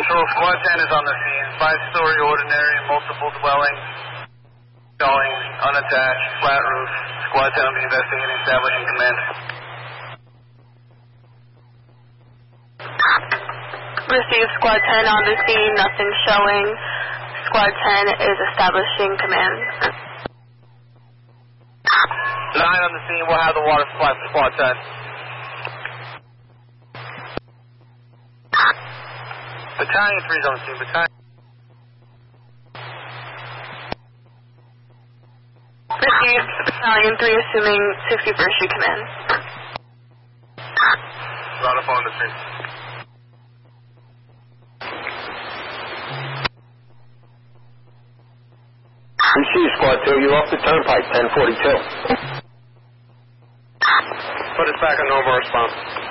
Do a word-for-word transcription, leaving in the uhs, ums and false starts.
Patrol, Squad ten is on the scene. Five-story ordinary, multiple dwellings, going unattached, flat roof. Squad ten will be investigating, establishing command. Receive Squad ten on the scene, nothing showing. Squad ten is establishing command. Nine on the scene, we'll have the water supply for Squad ten. Battalion three is on the scene, Battalion. Received, Battalion three assuming sixty-first Street command. Right up on the scene. Receive Squad two, you're off the turnpike, ten forty-two. Put us back on normal response.